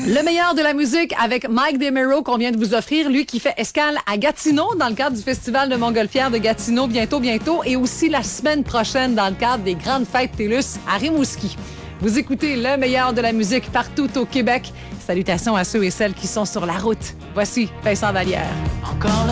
Le meilleur de la musique avec Mike DeMero qu'on vient de vous offrir, lui qui fait escale à Gatineau dans le cadre du Festival de Montgolfière de Gatineau bientôt, et aussi la semaine prochaine dans le cadre des grandes fêtes TELUS à Rimouski. Vous écoutez le meilleur de la musique partout au Québec. Salutations à ceux et celles qui sont sur la route. Voici Vincent Vallière. Encore là.